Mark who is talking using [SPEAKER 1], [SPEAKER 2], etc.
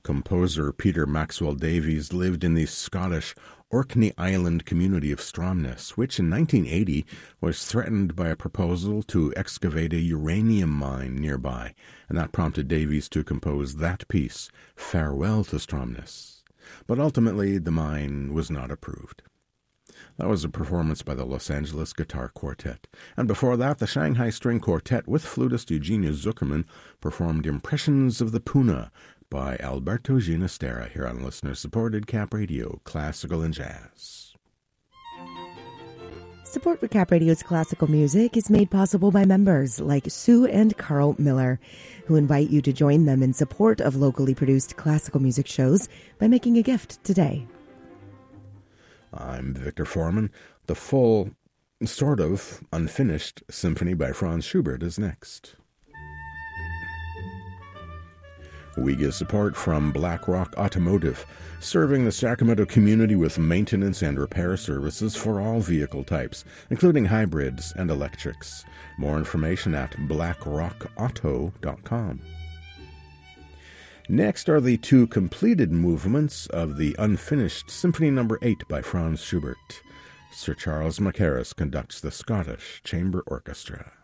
[SPEAKER 1] Composer Peter Maxwell Davies lived in the Scottish Orkney Island community of Stromness, which in 1980 was threatened by a proposal to excavate a uranium mine nearby, and that prompted Davies to compose that piece, Farewell to Stromness. But ultimately, the mine was not approved. That was a performance by the Los Angeles Guitar Quartet. And before that, the Shanghai String Quartet with flutist Eugenia Zuckerman performed Impressions of the Puna by Alberto Ginastera here on listener-supported Cap Radio, Classical and Jazz.
[SPEAKER 2] Support for Cap Radio's classical music is made possible by members like Sue and Carl Miller, who invite you to join them in support of locally produced classical music shows by making a gift today.
[SPEAKER 1] I'm Victor Foreman. The full, sort of, unfinished symphony by Franz Schubert is next. We get support from BlackRock Automotive, serving the Sacramento community with maintenance and repair services for all vehicle types, including hybrids and electrics. More information at blackrockauto.com. Next are the two completed movements of the unfinished Symphony No. 8 by Franz Schubert. Sir Charles Mackerras conducts the Scottish Chamber Orchestra.